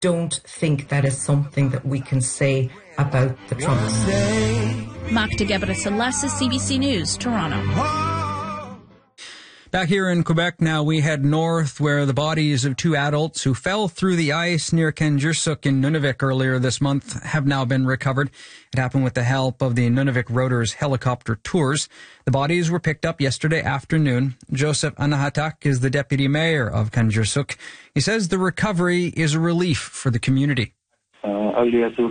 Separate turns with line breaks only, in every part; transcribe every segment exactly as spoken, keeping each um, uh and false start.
don't think that is something that we can say about the Trumps.
Magda Gebre-Selassie, C B C News, Toronto.
Back here in Quebec now, we head north where the bodies of two adults who fell through the ice near Kangiursuk in Nunavik earlier this month have now been recovered. It happened with the help of the Nunavik Rotors helicopter tours. The bodies were picked up yesterday afternoon. Joseph Anahatak is the deputy mayor of Kangiursuk. He says the recovery is a relief for the community.
Uh,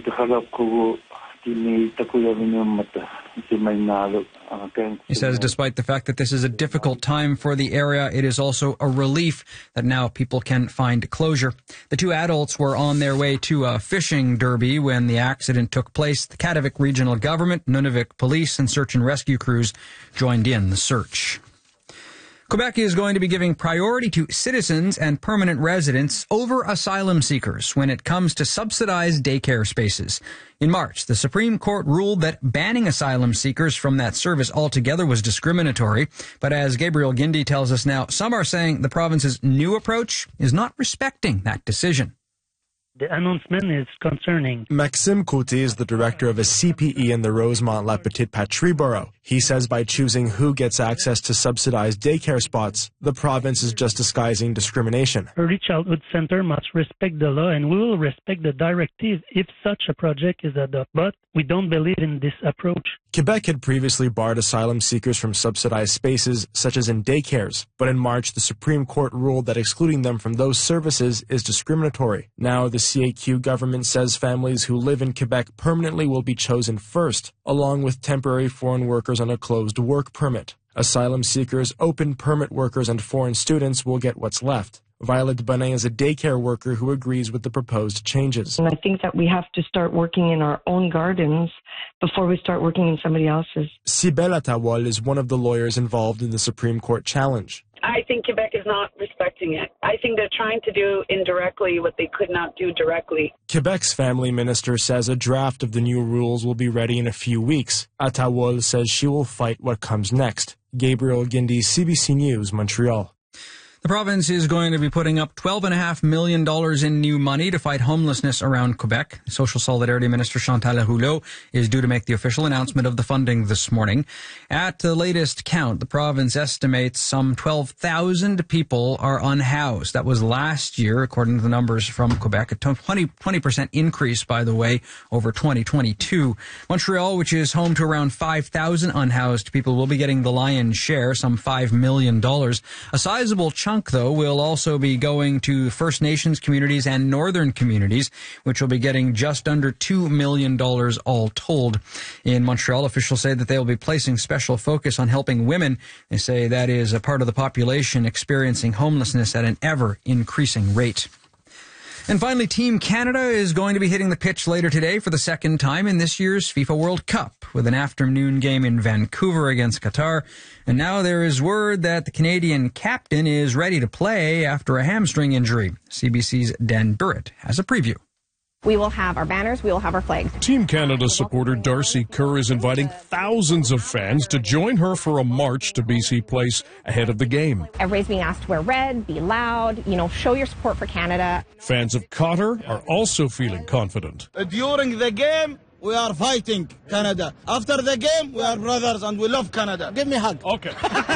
He says despite the fact that this is a difficult time for the area, it is also a relief that now people can find closure. The two adults were on their way to a fishing derby when the accident took place. The Kativik Regional Government, Nunavik Police, and search and rescue crews joined in the search. Quebec is going to be giving priority to citizens and permanent residents over asylum seekers when it comes to subsidized daycare spaces. In March, the Supreme Court ruled that banning asylum seekers from that service altogether was discriminatory. But as Gabriel Guindy tells us now, some are saying the province's new approach is not respecting that decision.
The announcement is concerning.
Maxime Côté is the director of a C P E in the Rosemont-La Petite Patrie borough. He says by choosing who gets access to subsidized daycare spots, the province is just disguising discrimination.
Early Childhood Center must respect the law, and we will respect the directive if such a project is adopted. But we don't believe in this approach.
Quebec had previously barred asylum seekers from subsidized spaces, such as in daycares. But in March, the Supreme Court ruled that excluding them from those services is discriminatory. Now, the C A Q government says families who live in Quebec permanently will be chosen first, along with temporary foreign workers on a closed work permit. Asylum seekers, open permit workers, and foreign students will get what's left. Violet Bonin is a daycare worker who agrees with the proposed changes.
And I think that we have to start working in our own gardens before we start working in somebody else's.
Sibel Atawal is one of the lawyers involved in the Supreme Court challenge.
I think Quebec is not respecting it. I think they're trying to do indirectly what they could not do directly.
Quebec's family minister says a draft of the new rules will be ready in a few weeks. Atawal says she will fight what comes next. Gabriel Guindy, C B C News, Montreal.
The province is going to be putting up twelve point five million dollars in new money to fight homelessness around Quebec. Social Solidarity Minister Chantal Rouleau is due to make the official announcement of the funding this morning. At the latest count, the province estimates some twelve thousand people are unhoused. That was last year, according to the numbers from Quebec, a twenty percent increase, by the way, over twenty twenty-two. Montreal, which is home to around five thousand unhoused people, will be getting the lion's share, some five million dollars. A sizable chunk chunk, though, will also be going to First Nations communities and northern communities, which will be getting just under two million dollars all told. In Montreal, officials say that they will be placing special focus on helping women. They say that is a part of the population experiencing homelessness at an ever-increasing rate. And finally, Team Canada is going to be hitting the pitch later today for the second time in this year's FIFA World Cup with an afternoon game in Vancouver against Qatar. And now there is word that the Canadian captain is ready to play after a hamstring injury. C B C's Dan Burrett has a preview.
We will have our banners, we will have our flags.
Team Canada supporter Darcy Kerr is inviting thousands of fans to join her for a march to B C Place ahead of the game.
Everybody's being asked to wear red, be loud, you know, show your support for Canada.
Fans of Qatar are also feeling confident.
During the game, we are fighting Canada. After the game, we are brothers and we love Canada. Give me a hug.
Okay.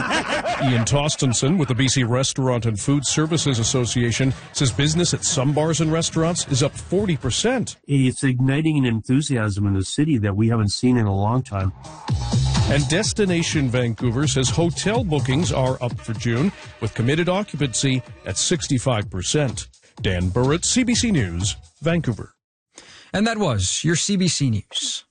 Ian Tostenson with the B C Restaurant and Food Services Association says business at some bars and restaurants is up forty percent.
It's igniting an enthusiasm in the city that we haven't seen in a long time.
And Destination Vancouver says hotel bookings are up for June with committed occupancy at sixty-five percent. Dan Burrett, C B C News, Vancouver.
And that was your C B C News.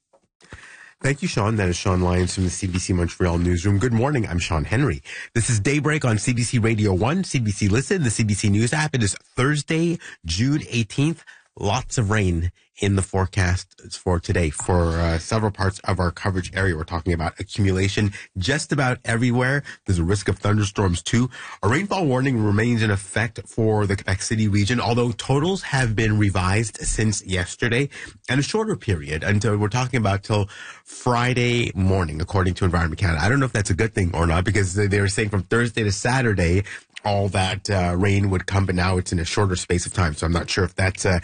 Thank you, Sean. That is Sean Lyons from the C B C Montreal newsroom. Good morning. I'm Sean Henry. This is Daybreak on C B C Radio one, C B C Listen, the C B C News app. It is Thursday, June eighteenth. Lots of rain in the forecast for today for uh, several parts of our coverage area. We're talking about accumulation just about everywhere. There's a risk of thunderstorms too. A rainfall warning remains in effect for the Quebec City region, although totals have been revised since yesterday and a shorter period until we're talking about till Friday morning, according to Environment Canada. I don't know if that's a good thing or not because they were saying from Thursday to Saturday, all that uh, rain would come, but now it's in a shorter space of time. So I'm not sure if that's uh,